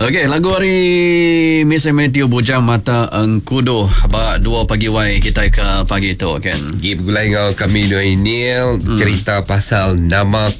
Okey, lagu hari Mr. Matthew Bujang Mata Engkudo. Bak 2 pagi wai kita ke pagi tu kan. Gip gulai dengan kami dua ini cerita pasal nama